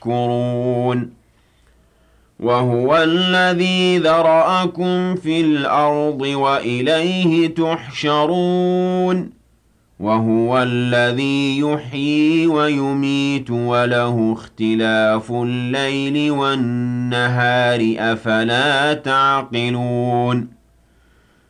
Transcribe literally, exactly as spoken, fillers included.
تَشْكُرُونَ وَهُوَ الَّذِي ذَرَأَكُمْ فِي الْأَرْضِ وَإِلَيْهِ تُحْشَرُونَ وَهُوَ الَّذِي يُحْيِي وَيُمِيتُ وَلَهُ اخْتِلَافُ اللَّيْلِ وَالنَّهَارِ ۚ أَفَلَا تَعْقِلُونَ